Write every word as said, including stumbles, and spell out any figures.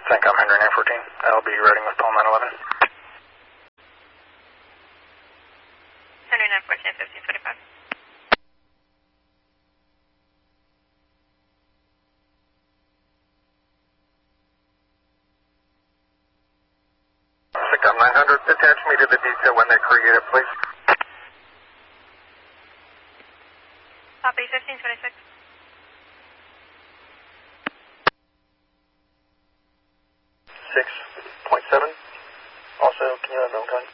CENTCOM Henry nine fourteen. I'll be riding with Paul nine eleven. Henry nine fourteen, fifteen twenty-five. CENTCOM nine hundred, attach me to the detail when they create it, please. Copy, fifteen twenty-six. six point seven. Also, can you let them come?